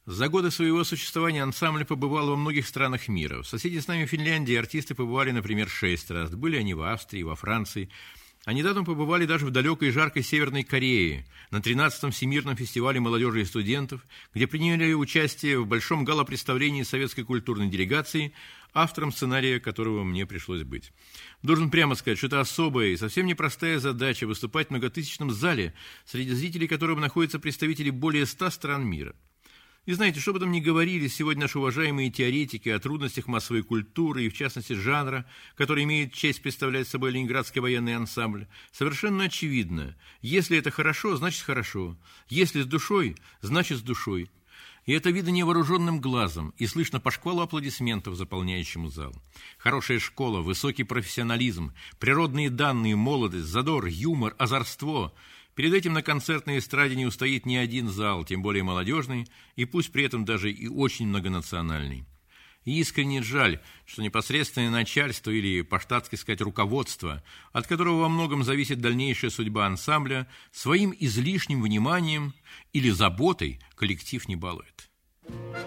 За годы своего существования ансамбль побывал во многих странах мира. В соседней с нами Финляндии артисты побывали, например, 6 раз. Были они в Австрии, во Франции. А недавно побывали даже в далекой и жаркой Северной Корее, на 13-м Всемирном фестивале молодежи и студентов, где приняли участие в большом гала-представлении советской культурной делегации, автором сценария которого мне пришлось быть. Должен прямо сказать, что это особая и совсем непростая задача выступать в многотысячном зале, среди зрителей которого находятся представители более 100 стран мира. И знаете, что бы там ни говорили сегодня наши уважаемые теоретики о трудностях массовой культуры и, в частности, жанра, который имеет честь представлять собой Ленинградский военный ансамбль, совершенно очевидно. Если это хорошо, значит хорошо. Если с душой, значит с душой. И это видно невооруженным глазом, и слышно по шквалу аплодисментов, заполняющему зал. Хорошая школа, высокий профессионализм, природные данные, молодость, задор, юмор, озорство – перед этим на концертной эстраде не устоит ни один зал, тем более молодежный, и пусть при этом даже и очень многонациональный. И искренне жаль, что непосредственное начальство или, по-штатски сказать, руководство, от которого во многом зависит дальнейшая судьба ансамбля, своим излишним вниманием или заботой коллектив не балует.